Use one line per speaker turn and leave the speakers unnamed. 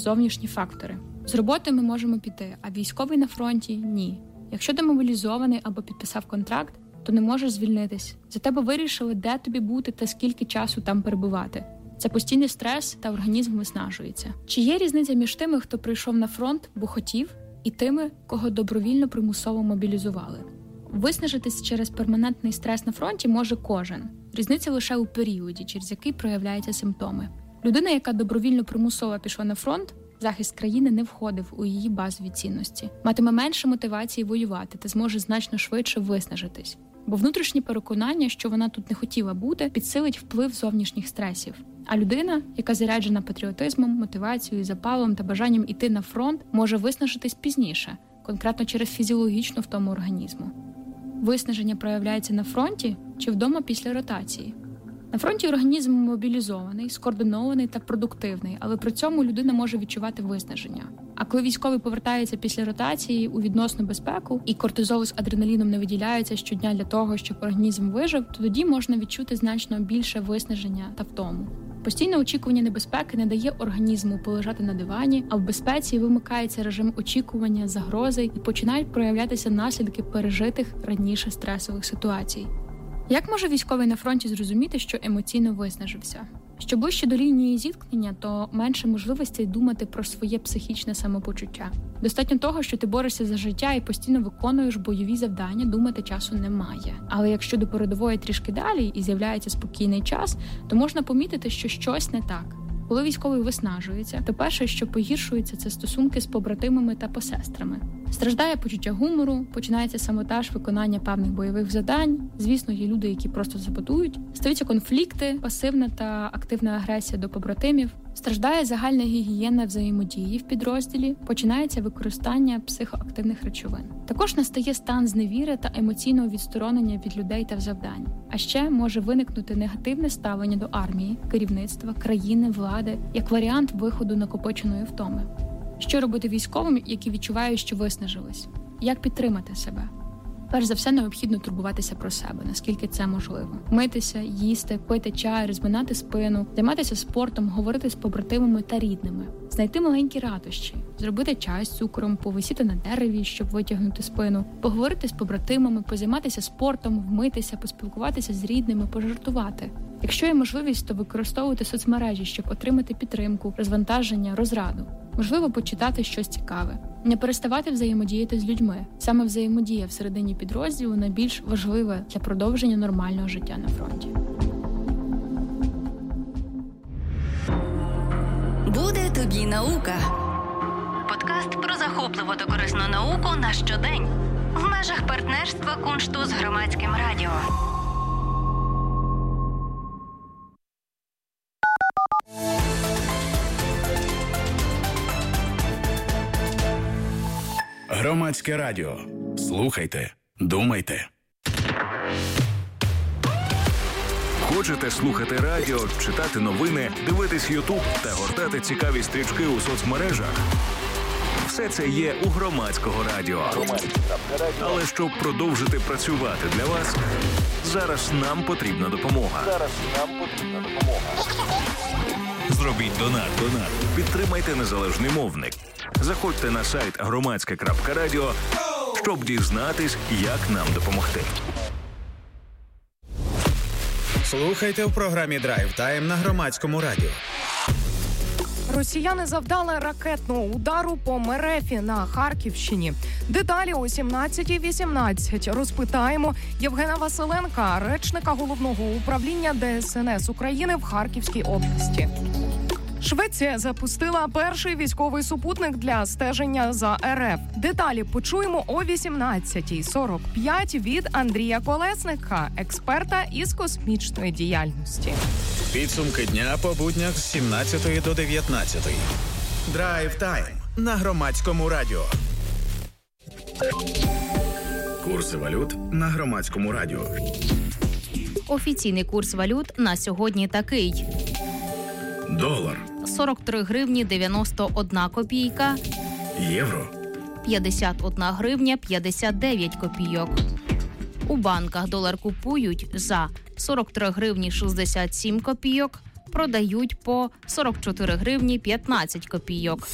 зовнішні фактори. З роботи ми можемо піти, а військовий на фронті – ні. Якщо ти мобілізований або підписав контракт, то не можеш звільнитись. За тебе вирішили, де тобі бути та скільки часу там перебувати. Це постійний стрес та організм виснажується. Чи є різниця між тими, хто прийшов на фронт, бо хотів, і тими, кого добровільно примусово мобілізували? Виснажитись через перманентний стрес на фронті може кожен. Різниця лише у періоді, через який проявляються симптоми. Людина, яка добровільно примусово пішла на фронт, захист країни не входив у її базові цінності. Матиме менше мотивації воювати та зможе значно швидше виснажитись. Бо внутрішнє переконання, що вона тут не хотіла бути, підсилить вплив зовнішніх стресів. А людина, яка заряджена патріотизмом, мотивацією, запалом та бажанням іти на фронт, може виснажитись пізніше, конкретно через фізіологічну втому організму. Виснаження проявляється на фронті чи вдома після ротації. На фронті організм мобілізований, скоординований та продуктивний, але при цьому людина може відчувати виснаження. А коли військовий повертається після ротації у відносну безпеку і кортизол з адреналіном не виділяються щодня для того, щоб організм вижив, то тоді можна відчути значно більше виснаження та втому. Постійне очікування небезпеки не дає організму полежати на дивані, а в безпеці вимикається режим очікування, загрози і починають проявлятися наслідки пережитих раніше стресових ситуацій. Як може військовий на фронті зрозуміти, що емоційно виснажився? Що ближче до лінії зіткнення, то менше можливостей думати про своє психічне самопочуття. Достатньо того, що ти борешся за життя і постійно виконуєш бойові завдання, думати часу немає. Але якщо до передової трішки далі і з'являється спокійний час, то можна помітити, що щось не так. Коли військовий виснажується, то перше, що погіршується, це стосунки з побратимами та посестрами. Страждає почуття гумору, починається саботаж виконання певних бойових завдань. Звісно, є люди, які просто саботують. Стаються конфлікти, пасивна та активна агресія до побратимів. Страждає загальна гігієна взаємодії в підрозділі, починається використання психоактивних речовин. Також настає стан зневіри та емоційного відсторонення від людей та завдань. А ще може виникнути негативне ставлення до армії, керівництва, країни, влади, як варіант виходу накопиченої втоми. Що робити військовим, які відчувають, що виснажились? Як підтримати себе? Перш за все, необхідно турбуватися про себе, наскільки це можливо. Митися, їсти, пити чай, розминати спину, займатися спортом, говорити з побратимами та рідними. Знайти маленькі радощі, зробити чай з цукром, повисіти на дереві, щоб витягнути спину, поговорити з побратимами, позайматися спортом, вмитися, поспілкуватися з рідними, пожартувати. Якщо є можливість, то використовувати соцмережі, щоб отримати підтримку, розвантаження, розраду. Можливо, почитати щось цікаве. Не переставати взаємодіяти з людьми. Саме взаємодія всередині підрозділу найбільш важлива для продовження нормального життя на фронті.
Буде тобі наука. Подкаст про захопливу та корисну науку на щодень. В межах партнерства Куншту з Громадським радіо.
Громадське радіо. Слухайте, думайте.
Хочете слухати радіо, читати новини, дивитись Ютуб та гортати цікаві стрічки у соцмережах? Все це є у Громадського радіо. Але щоб продовжити працювати для вас, зараз нам потрібна допомога. Зробіть донат. Підтримайте незалежний мовник. Заходьте на сайт громадське.радіо, щоб дізнатись, як нам допомогти.
Слухайте в програмі «Драйв Тайм» на Громадському радіо.
Росіяни завдали ракетного удару по Мерефі на Харківщині. Деталі о 17:18 розпитаємо Євгена Василенка, речника Головного управління ДСНС України в Харківській області. Швеція запустила перший військовий супутник для стеження за РФ. Деталі почуємо о 18:45 від Андрія Колесника, експерта із космічної діяльності.
Підсумки дня по буднях з 17 до 19. Драйв Тайм на Громадському радіо. Курси валют на Громадському радіо.
Офіційний курс валют на сьогодні такий.
Долар.
43 гривні 91 копійка.
Євро.
51 гривня 59 копійок. У банках долар купують за 43 гривні 67 копійок, продають по 44 гривні 15 копійок.